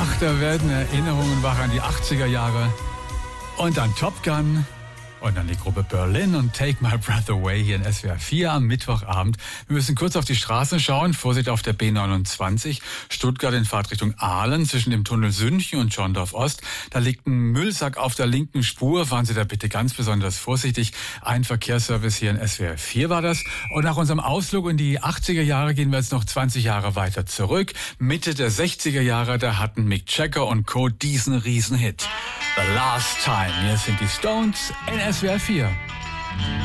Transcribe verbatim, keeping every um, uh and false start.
Ach, da werden Erinnerungen wach an die achtziger Jahre. Und an Top Gun. Und dann die Gruppe Berlin und Take My Breath Away hier in S W R vier am Mittwochabend. Wir müssen kurz auf die Straßen schauen. Vorsicht auf der B neunundzwanzig. Stuttgart in Fahrtrichtung Aalen zwischen dem Tunnel Sünchen und Schorndorf Ost. Da liegt ein Müllsack auf der linken Spur. Fahren Sie da bitte ganz besonders vorsichtig. Ein Verkehrsservice hier in S W R vier war das. Und nach unserem Ausflug in die achtziger Jahre gehen wir jetzt noch zwanzig Jahre weiter zurück. Mitte der sechziger Jahre, da hatten Mick Jagger und Co. diesen Riesenhit. The Last Time. Hier sind die Stones in S W R vier.